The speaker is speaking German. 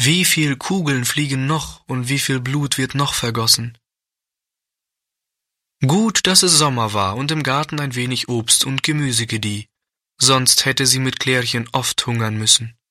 Wie viel Kugeln fliegen noch und wie viel Blut wird noch vergossen? Gut, dass es Sommer war und im Garten ein wenig Obst und Gemüse gedieh, sonst hätte sie mit Klärchen oft hungern müssen.